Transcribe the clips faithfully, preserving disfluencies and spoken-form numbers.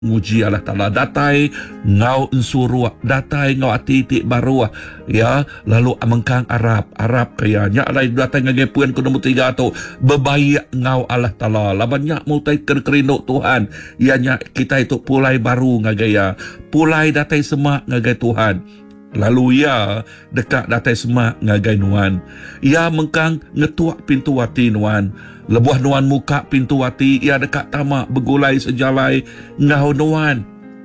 Muji Allah Ta'ala datai ngau ensuru datai ngau ati-ati baru ya lalu amengkang Arab Arab kaya nyak lai datai ngagai puan ke nombor tiga tu bebaik ngau Allah Ta'ala labannya mulai kerkerinduk Tuhan ya nyak kita itu pulai baru ngagai ya pulai datai semak ngagai Tuhan lalu ya dekat datai semak ngagai nuan ya mengkang ngetuak pintu hati nuan lebuah nuan muka pintu hati ia dekat tamak begulai sejalai ngau nuan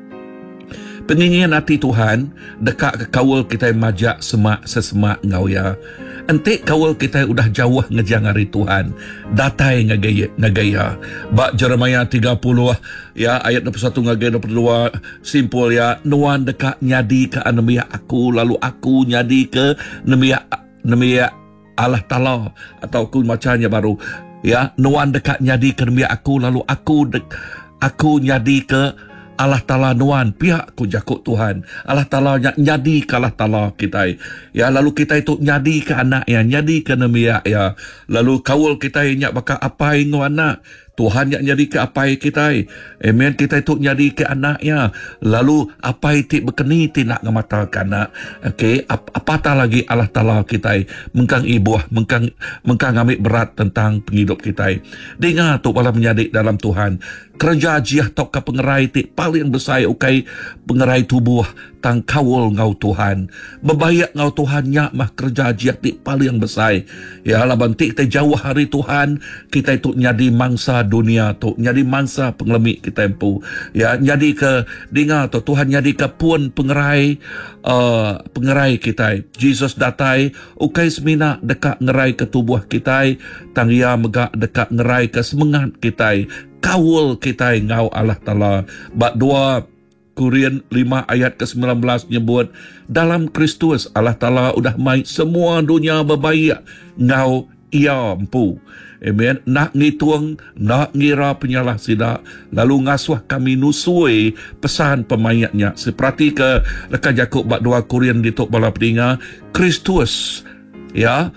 penginginan hati Tuhan dekat ke kawal kita majak semak sesemak ngau ya entik kawal kita udah jauh ngejang hari Tuhan datai ngagaya ngagaya bak Jeremia tiga puluh ya ayat dua puluh satu ngagaya dua puluh dua simpul ya nuan dekat nyadi ke anemia aku lalu aku nyadi ke nemia nemia Allah Ta'ala atau aku macamnya baru ya nuan dekat nyadi ke nemia aku lalu aku dek, aku nyadi ke Allah Ta'ala nuan pihak ku jakut Tuhan Allah Ta'ala nyadi ke Allah Ta'ala kita ya lalu kita itu nyadi ke anak ya nyadi ke nemia ya lalu kawal kita nyak bakal apa ingo anak Tuhan yang nyadi ke apa kita amen kita itu nyadi ke anaknya lalu apa itu berkeni tidak ngemata kanak okey ap, apatah lagi Allah Ta'ala kita mengkang ibuah mengkang mengkang ambil berat tentang penghidup kita dengar tu malah menyadik dalam Tuhan kerja jiah tok ke pengerai ti paling besar ukai pengerai tubuh tang kawal ngau Tuhan bebayak ngau Tuhan nyak mah kerja jiah ti paling besar ya laban ti kita jauh hari Tuhan kita itu nyadi mangsa dunia tu nyadi mangsa pengelemik kita empu ya nyadi ke dengar tu Tuhan nyadi ke pun pengerai uh, pengerai kita Jesus datai ukai semina dekat ngerai ke tubuh kita tang ia megak dekat ngerai ke semangat kita kawal kita ngau Allah Ta'ala bak dua Korintus lima ayat ke sembilan belas nyebut dalam Kristus Allah Ta'ala udah mai semua dunia berbaik ngau ia empu amen nak ngituang nak ngira penyalah sidak lalu ngasuh kami nusui pesan pemayatnya seperti ke rekan Jakub bak dua Korintus di tok bala peninga Kristus ya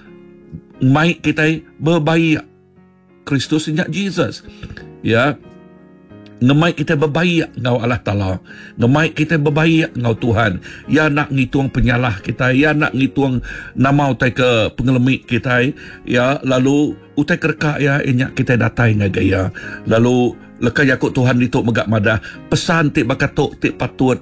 mai kita berbaik Kristus ingat Jesus ya ngemai kita berbaik ngau Allah Ta'ala ngemai kita berbaik ngau Tuhan ya nak ngituang penyalah kita ya nak ngituang nama utai ke pengelemik kita ya lalu utai kerka ya inyak kita datai ngagaya lalu leka yakut Tuhan dituk megak madah pesan tik bakatuk tik patut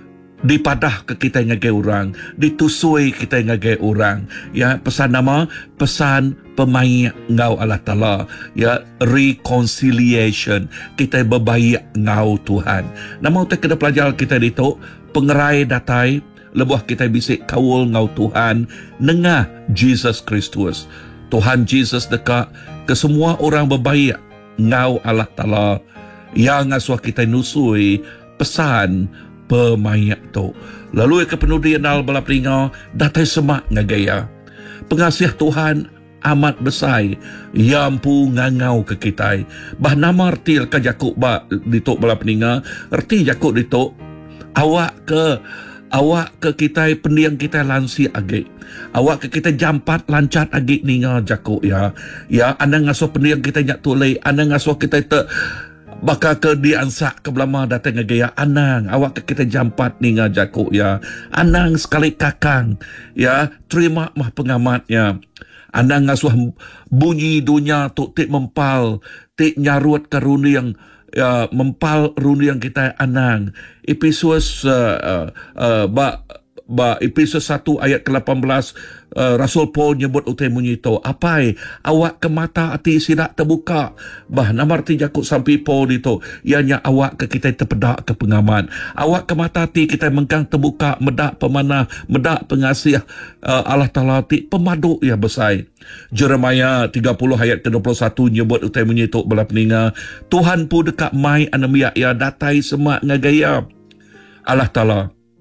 dipadah ke kita ngagai orang ditusui kita ngagai orang ya pesan nama pesan pemain ngau Allah Ta'ala ya reconciliation kita berbaik ngau Tuhan nama utak kena pelajar kita dituk pengerai datai lebuah kita bisik kawal ngau Tuhan nengah Jesus Kristus Tuhan Jesus dekat ke semua orang berbaik ngau Allah Ta'ala yang ngasuh kita nusui pesan pemayak tu lalu ke penudian al bala peringa datai semak ngagaya pengasih Tuhan amat besar yampu ngangau ke kita bah nama arti ke Jakub ba ditok bala peninga arti Jakub ditok awak ke awak ke kita pendiang kita lansi agi awak ke kita jampat lancat agi ninga Jakub ya ya anda ngasuh pendiang kita nyak tulai anda ngasuh kita te bakal ke diansak ke belama datang ngagaya anang awak ke kita jampat ni ngajaku ya anang sekali kakang ya terima mah pengamatnya anang ngasuh bunyi dunia tu tik mempal tik nyarut ke runi yang ya, mempal runi yang kita anang Efesus uh, uh, uh, ba ba Efesus satu ayat ke lapan belas uh, Rasul Paul nyebut utai bunyi tu apai awak ke mata hati sidak terbuka bah nama arti Jakub sampai Paul itu ianya awak ke kita terpedak ke pengaman awak ke mata hati kita mengkang terbuka medak pemanah medak pengasih uh, Allah Ta'ala ti pemadu ya besar Jeremia tiga puluh ayat ke dua puluh satu nyebut utai bunyi tu bala peninga Tuhan pu dekat mai anemia ya datai semak ngagaya Allah Ta'ala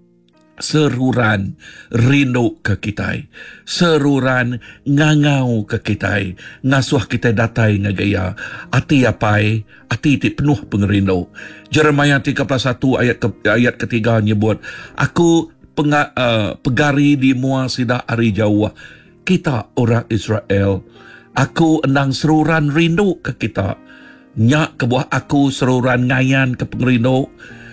seruran rindu ke kita seruran ngangau ke kita ngasuh kita datai ngagaya ati apai ati ti penuh pengerindu Jeremia tiga puluh satu ayat ke, ayat ketiga nyebut aku penga, uh, pegari di mua sidak hari jauh kita orang Israel aku endang seruran rindu ke kita nyak ke buah aku seruran ngayan ke pengerindu